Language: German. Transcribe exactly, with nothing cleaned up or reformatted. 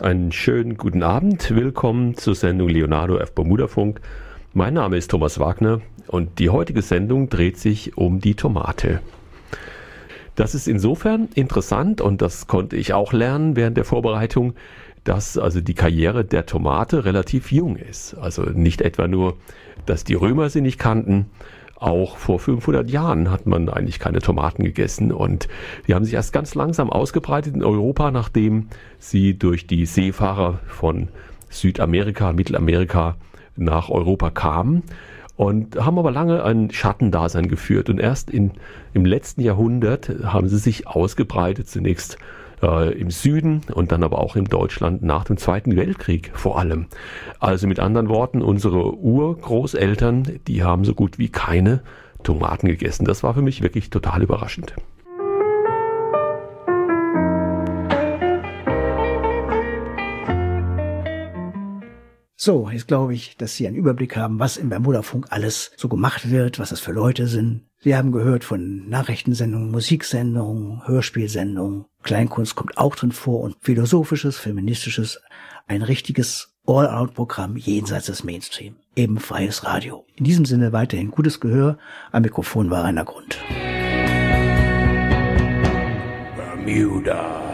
Einen schönen guten Abend. Willkommen zur Sendung Leonardo auf Bermudafunk. Mein Name ist Thomas Wagner und die heutige Sendung dreht sich um die Tomate. Das ist insofern interessant und das konnte ich auch lernen während der Vorbereitung, dass also die Karriere der Tomate relativ jung ist. Also nicht etwa nur, dass die Römer sie nicht kannten. Auch vor fünfhundert Jahren hat man eigentlich keine Tomaten gegessen und die haben sich erst ganz langsam ausgebreitet in Europa, nachdem sie durch die Seefahrer von Südamerika, Mittelamerika nach Europa kamen und haben aber lange ein Schattendasein geführt und erst in, im letzten Jahrhundert haben sie sich ausgebreitet, zunächst äh, im Süden und dann aber auch in Deutschland nach dem Zweiten Weltkrieg vor allem. Also mit anderen Worten, unsere Urgroßeltern, die haben so gut wie keine Tomaten gegessen. Das war für mich wirklich total überraschend. So, jetzt glaube ich, dass Sie einen Überblick haben, was im Bermudafunk alles so gemacht wird, was das für Leute sind. Sie haben gehört von Nachrichtensendungen, Musiksendungen, Hörspielsendungen. Kleinkunst kommt auch drin vor und philosophisches, feministisches, ein richtiges All-Out-Programm jenseits des Mainstream. Eben freies Radio. In diesem Sinne weiterhin gutes Gehör. Am Mikrofon war Rainer Grund. Bermuda.